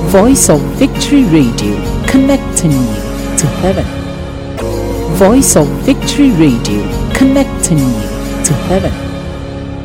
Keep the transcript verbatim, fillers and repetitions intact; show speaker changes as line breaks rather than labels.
Voice of Victory Radio, connecting you to heaven. Voice of Victory Radio, connecting you to heaven.